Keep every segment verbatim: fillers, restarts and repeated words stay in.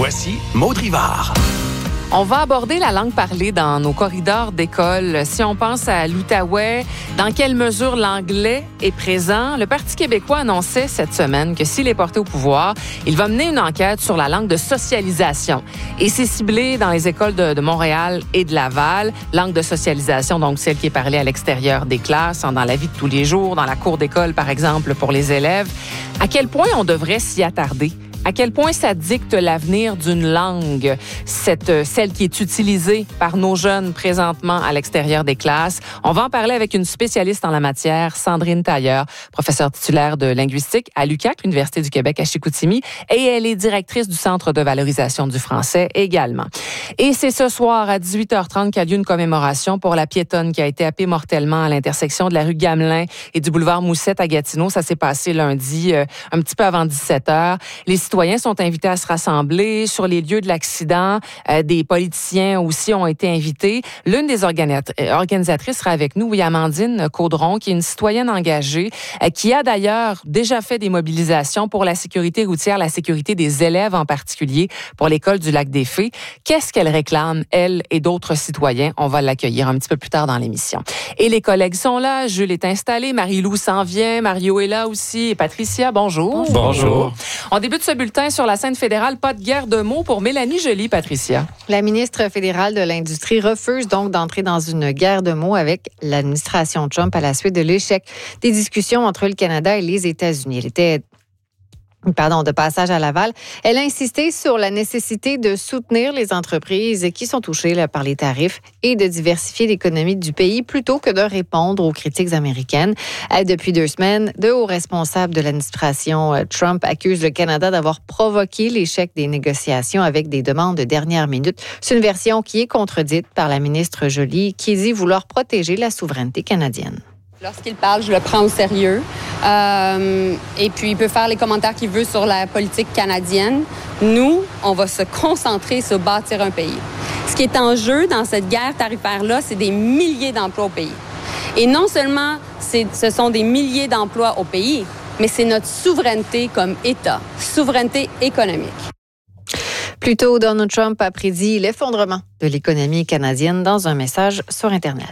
Voici Maud Rivard. On va aborder la langue parlée dans nos corridors d'école. Si on pense à l'Outaouais, dans quelle mesure l'anglais est présent? Le Parti québécois annonçait cette semaine que s'il est porté au pouvoir, il va mener une enquête sur la langue de socialisation. Et c'est ciblé dans les écoles de, de Montréal et de Laval. Langue de socialisation, donc celle qui est parlée à l'extérieur des classes, dans la vie de tous les jours, dans la cour d'école, par exemple, pour les élèves. À quel point on devrait s'y attarder? À quel point ça dicte l'avenir d'une langue, cette, celle qui est utilisée par nos jeunes présentement à l'extérieur des classes? On va en parler avec une spécialiste en la matière, Sandrine Tailleur, professeure titulaire de linguistique à l'U Q A C, l'Université du Québec à Chicoutimi, et elle est directrice du Centre de valorisation du français également. Et c'est ce soir à dix-huit heures trente qu'a lieu une commémoration pour la piétonne qui a été happée mortellement à l'intersection de la rue Gamelin et du boulevard Moussette à Gatineau. Ça s'est passé lundi, euh, un petit peu avant dix-sept heures. Les Les citoyens sont invités à se rassembler sur les lieux de l'accident. Euh, des politiciens aussi ont été invités. L'une des organi- organisatrices sera avec nous, oui, Amandine Caudron, qui est une citoyenne engagée, euh, qui a d'ailleurs déjà fait des mobilisations pour la sécurité routière, la sécurité des élèves en particulier, pour l'école du Lac-des-Fées. Qu'est-ce qu'elle réclame, elle et d'autres citoyens? On va l'accueillir un petit peu plus tard dans l'émission. Et les collègues sont là. Jules est installé. Marie-Lou s'en vient. Mario est là aussi. Et Patricia, bonjour. Bonjour. On débute ce bulletin sur la scène fédérale. Pas de guerre de mots pour Mélanie Joly, Patricia. La ministre fédérale de l'Industrie refuse donc d'entrer dans une guerre de mots avec l'administration Trump à la suite de l'échec des discussions entre le Canada et les États-Unis. Elle était Pardon, de passage à Laval. Elle a insisté sur la nécessité de soutenir les entreprises qui sont touchées là, par les tarifs et de diversifier l'économie du pays plutôt que de répondre aux critiques américaines. Elle, depuis deux semaines, de hauts responsables de l'administration Trump accusent le Canada d'avoir provoqué l'échec des négociations avec des demandes de dernière minute. C'est une version qui est contredite par la ministre Joly qui dit vouloir protéger la souveraineté canadienne. Lorsqu'il parle, je le prends au sérieux. Euh, et puis, il peut faire les commentaires qu'il veut sur la politique canadienne. Nous, on va se concentrer sur bâtir un pays. Ce qui est en jeu dans cette guerre tarifaire-là, c'est des milliers d'emplois au pays. Et non seulement c'est, ce sont des milliers d'emplois au pays, mais c'est notre souveraineté comme État, souveraineté économique. Plus tôt, Donald Trump a prédit l'effondrement de l'économie canadienne dans un message sur Internet.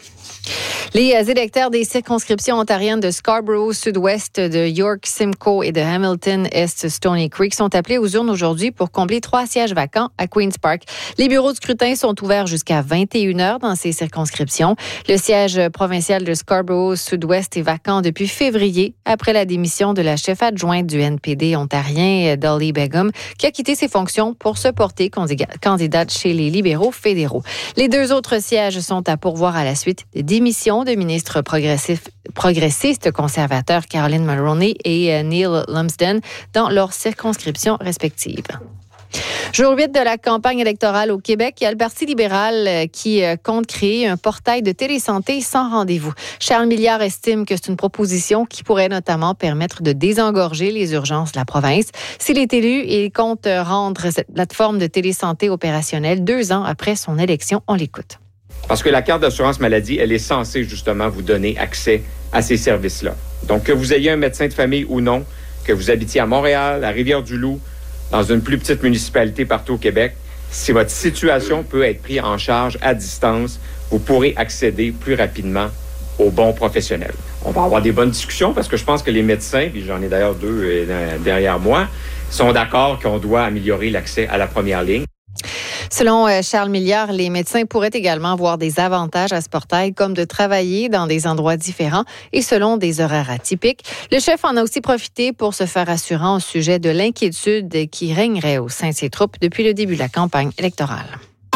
Les électeurs des circonscriptions ontariennes de Scarborough, Sud-Ouest, de York, Simcoe et de Hamilton, Est, Stony Creek sont appelés aux urnes aujourd'hui pour combler trois sièges vacants à Queen's Park. Les bureaux de scrutin sont ouverts jusqu'à vingt et une heures dans ces circonscriptions. Le siège provincial de Scarborough, Sud-Ouest est vacant depuis février après la démission de la chef adjointe du N P D ontarien, Dolly Begum, qui a quitté ses fonctions pour se porter candidate chez les libéraux fédéraux. Les deux autres sièges sont à pourvoir à la suite des démissions de ministres progressistes conservateurs Caroline Mulroney et Neil Lumsden dans leurs circonscriptions respectives. Jour huit de la campagne électorale au Québec, il y a le Parti libéral qui compte créer un portail de télésanté sans rendez-vous. Charles Milliard estime que c'est une proposition qui pourrait notamment permettre de désengorger les urgences de la province. S'il est élu, il compte rendre cette plateforme de télésanté opérationnelle deux ans après son élection. On l'écoute. Parce que la carte d'assurance maladie, elle est censée justement vous donner accès à ces services-là. Donc, que vous ayez un médecin de famille ou non, que vous habitiez à Montréal, à Rivière-du-Loup, dans une plus petite municipalité partout au Québec, si votre situation peut être prise en charge à distance, vous pourrez accéder plus rapidement aux bons professionnels. On va avoir des bonnes discussions parce que je pense que les médecins, puis j'en ai d'ailleurs deux derrière moi, sont d'accord qu'on doit améliorer l'accès à la première ligne. Selon Charles Milliard, les médecins pourraient également avoir des avantages à ce portail, comme de travailler dans des endroits différents et selon des horaires atypiques. Le chef en a aussi profité pour se faire assurant au sujet de l'inquiétude qui régnerait au sein de ses troupes depuis le début de la campagne électorale.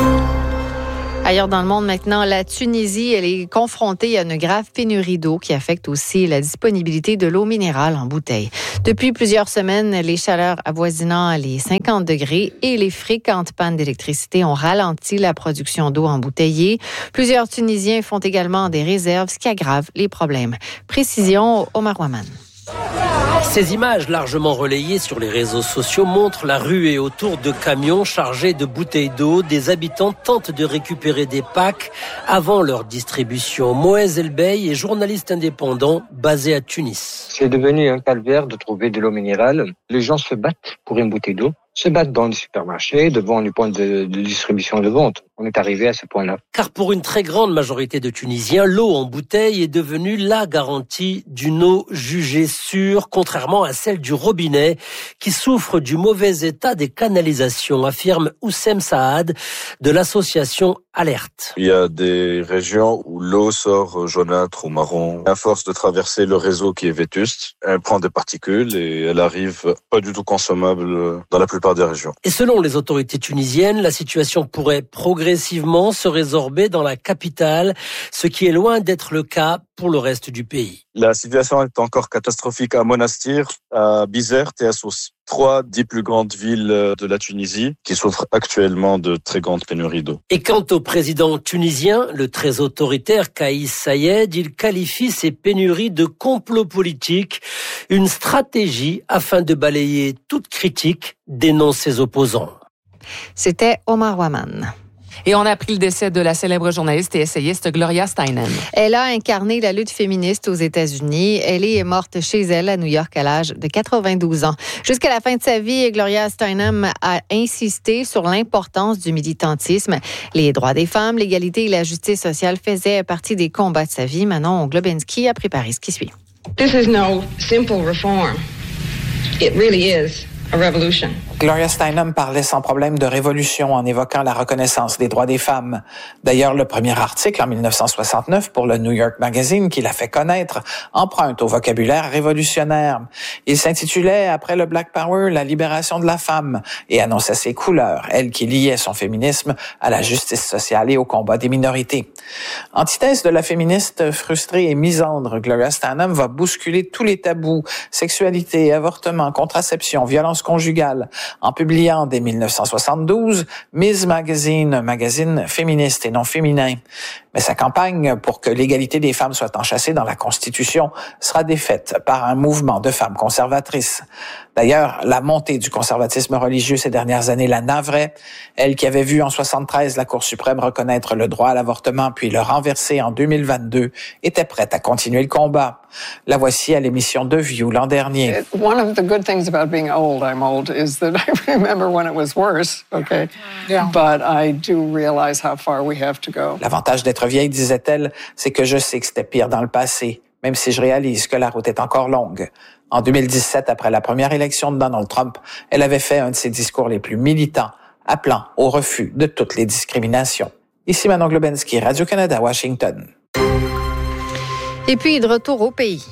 Ailleurs dans le monde maintenant, la Tunisie, elle est confrontée à une grave pénurie d'eau qui affecte aussi la disponibilité de l'eau minérale en bouteille. Depuis plusieurs semaines, les chaleurs avoisinant les cinquante degrés et les fréquentes pannes d'électricité ont ralenti la production d'eau embouteillée. Plusieurs Tunisiens font également des réserves, ce qui aggrave les problèmes. Précision, Omar Waman. Ces images largement relayées sur les réseaux sociaux montrent la ruée autour de camions chargés de bouteilles d'eau. Des habitants tentent de récupérer des packs avant leur distribution. Moez Elbey est journaliste indépendant basé à Tunis. C'est devenu un calvaire de trouver de l'eau minérale. Les gens se battent pour une bouteille d'eau. se battre dans les supermarchés, devant les points de, de distribution de vente. On est arrivé à ce point-là. Car pour une très grande majorité de Tunisiens, l'eau en bouteille est devenue la garantie d'une eau jugée sûre, contrairement à celle du robinet, qui souffre du mauvais état des canalisations, affirme Oussem Saad de l'association Alerte. Il y a des régions où l'eau sort jaunâtre ou marron. À force de traverser le réseau qui est vétuste, elle prend des particules et elle arrive pas du tout consommable dans la plupart des régions. Et selon les autorités tunisiennes, la situation pourrait progressivement se résorber dans la capitale, ce qui est loin d'être le cas pour le reste du pays. La situation est encore catastrophique à Monastir, à Bizerte et à Sousse. Trois des plus grandes villes de la Tunisie qui souffrent actuellement de très grandes pénuries d'eau. Et quant au président tunisien, le très autoritaire Kais Saied, il qualifie ces pénuries de complot politique, une stratégie afin de balayer toute critique, dénonce ses opposants. C'était Omar Waman. Et on a appris le décès de la célèbre journaliste et essayiste Gloria Steinem. Elle a incarné la lutte féministe aux États-Unis. Elle est morte chez elle à New York à l'âge de quatre-vingt-douze ans. Jusqu'à la fin de sa vie, Gloria Steinem a insisté sur l'importance du militantisme. Les droits des femmes, l'égalité et la justice sociale faisaient partie des combats de sa vie. Manon Globinski a préparé ce qui suit. This is no simple reform. It really is a revolution. Gloria Steinem parlait sans problème de révolution en évoquant la reconnaissance des droits des femmes. D'ailleurs, le premier article en dix-neuf cent soixante-neuf pour le New York Magazine qui l'a fait connaître emprunte au vocabulaire révolutionnaire. Il s'intitulait « Après le Black Power, la libération de la femme » et annonçait ses couleurs, elle qui liait son féminisme à la justice sociale et au combat des minorités. Antithèse de la féministe frustrée et misandre, Gloria Steinem va bousculer tous les tabous, sexualité, avortement, contraception, violence conjugale, en publiant dès dix-neuf cent soixante-douze Miss Magazine, un magazine féministe et non féminin. Mais sa campagne pour que l'égalité des femmes soit enchâssée dans la Constitution sera défaite par un mouvement de femmes conservatrices. D'ailleurs, la montée du conservatisme religieux ces dernières années la navrait. Elle qui avait vu en soixante-treize la Cour suprême reconnaître le droit à l'avortement puis le renverser en deux mille vingt-deux, était prête à continuer le combat. La voici à l'émission The View l'an dernier. One of the good things about being old, I'm old, is that I remember when it was worse, okay? Yeah. But I do realize how far we have to go. L'avantage d'être vieille, disait-elle, c'est que je sais que c'était pire dans le passé, même si je réalise que la route est encore longue. En deux mille dix-sept, après la première élection de Donald Trump, elle avait fait un de ses discours les plus militants, appelant au refus de toutes les discriminations. Ici Manon Globinski, Radio-Canada, Washington. Et puis, de retour au pays.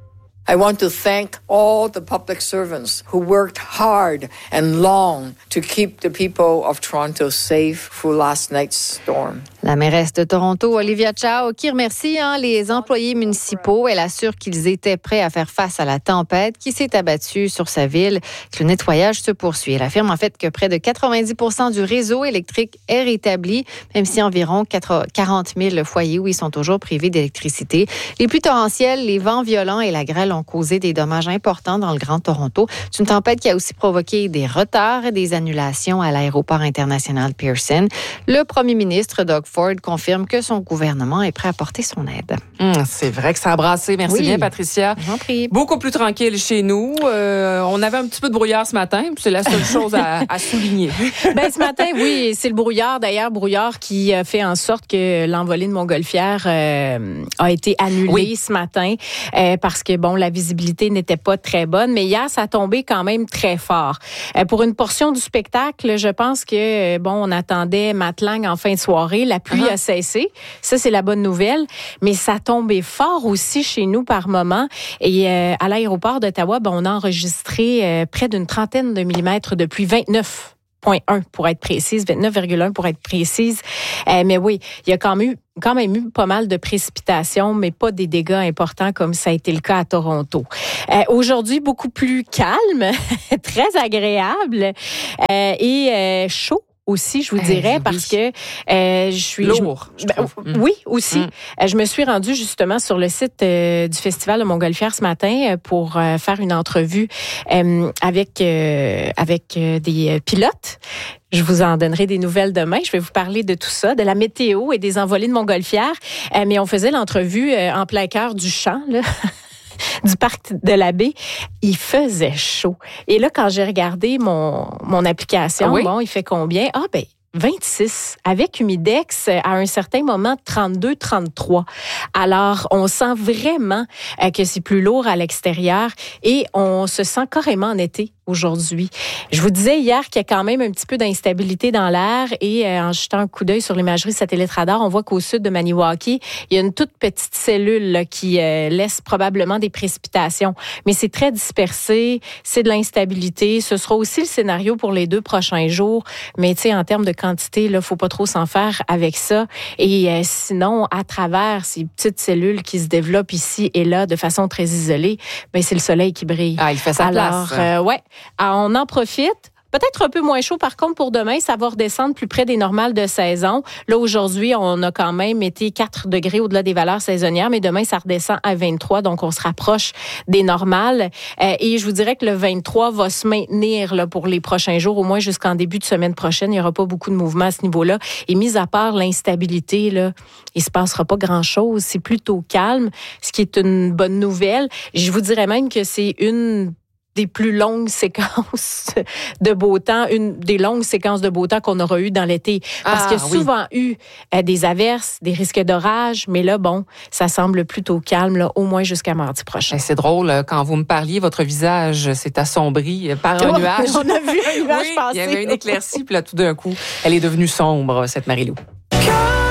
I want to thank all the public servants who worked hard and long to keep the people of Toronto safe through last night's storm. La mairesse de Toronto, Olivia Chow, qui remercie hein, les employés municipaux. Elle assure qu'ils étaient prêts à faire face à la tempête qui s'est abattue sur sa ville. Le nettoyage se poursuit. Elle affirme en fait que près de quatre-vingt-dix pour cent du réseau électrique est rétabli, même si environ quarante mille foyers où ils sont toujours privés d'électricité. Les pluies torrentielles, les vents violents et la grêle ont causé des dommages importants dans le Grand Toronto. C'est une tempête qui a aussi provoqué des retards et des annulations à l'aéroport international Pearson. Le premier ministre, Doug Ford, confirme que son gouvernement est prêt à porter son aide. Hum, c'est vrai que ça a brassé. Merci oui. bien, Patricia. J'en prie. Beaucoup plus tranquille chez nous. Euh, on avait un petit peu de brouillard ce matin. C'est la seule chose à, à souligner. Ben, ce matin, oui, c'est le brouillard. D'ailleurs, brouillard qui a fait en sorte que l'envolée de Montgolfière euh, a été annulée oui. ce matin euh, parce que, bon, la visibilité n'était pas très bonne. Mais hier, ça a tombé quand même très fort. Euh, pour une portion du spectacle, je pense que, bon, on attendait Matt Lang en fin de soirée. La pluie uh-huh. a cessé. Ça, c'est la bonne nouvelle. Mais ça a tombé fort aussi chez nous par moment. Et euh, à l'aéroport d'Ottawa, ben, on a enregistré euh, près d'une trentaine de millimètres de pluie, vingt-neuf virgule un pour être précise, vingt-neuf virgule un pour être précise. Euh, mais oui, il y a quand même eu quand même eu pas mal de précipitations, mais pas des dégâts importants comme ça a été le cas à Toronto. Euh, aujourd'hui, beaucoup plus calme, très agréable euh, et euh, chaud. Aussi, je vous dirais, euh, oui. parce que euh, je suis... Lourd, je, ben, mm. Oui, aussi. Mm. Euh, je me suis rendue justement sur le site euh, du Festival de Montgolfière ce matin euh, pour euh, faire une entrevue euh, avec, euh, avec euh, des pilotes. Je vous en donnerai des nouvelles demain. Je vais vous parler de tout ça, de la météo et des envolées de Montgolfière. Euh, mais on faisait l'entrevue euh, en plein cœur du champ, là. du parc de la Baie, il faisait chaud. Et là, quand j'ai regardé mon, mon application, ah oui? bon, il fait combien? Ah, ben, vingt-six, avec Humidex à un certain moment trente-deux, trente-trois. Alors, on sent vraiment que c'est plus lourd à l'extérieur et on se sent carrément en été aujourd'hui. Je vous disais hier qu'il y a quand même un petit peu d'instabilité dans l'air et euh, en jetant un coup d'œil sur l'imagerie satellite radar, on voit qu'au sud de Maniwaki, il y a une toute petite cellule là, qui euh, laisse probablement des précipitations. Mais c'est très dispersé, c'est de l'instabilité. Ce sera aussi le scénario pour les deux prochains jours. Mais tu sais, en termes de quantité, il ne faut pas trop s'en faire avec ça. Et euh, sinon, à travers ces petites cellules qui se développent ici et là de façon très isolée, ben, c'est le soleil qui brille. Ah, il fait sa Alors, place. Euh, ouais. Alors, on en profite. Peut-être un peu moins chaud, par contre, pour demain, ça va redescendre plus près des normales de saison. Là, aujourd'hui, on a quand même été quatre degrés au-delà des valeurs saisonnières, mais demain, ça redescend à vingt-trois, donc on se rapproche des normales. Euh, et je vous dirais que le vingt-trois va se maintenir là, pour les prochains jours, au moins jusqu'en début de semaine prochaine. Il n'y aura pas beaucoup de mouvements à ce niveau-là. Et mis à part l'instabilité, là, il ne se passera pas grand-chose. C'est plutôt calme, ce qui est une bonne nouvelle. Je vous dirais même que c'est une des plus longues séquences de beau temps, une des longues séquences de beau temps qu'on aura eu dans l'été. Parce ah, qu'il y a oui. souvent eu euh, des averses, des risques d'orage, mais là, bon, ça semble plutôt calme, là, au moins jusqu'à mardi prochain. C'est drôle, quand vous me parliez, votre visage s'est assombri par un oh, nuage. On a vu un nuage oui, passer. Il y avait une éclaircie, puis là, tout d'un coup, elle est devenue sombre, cette Marie-Lou.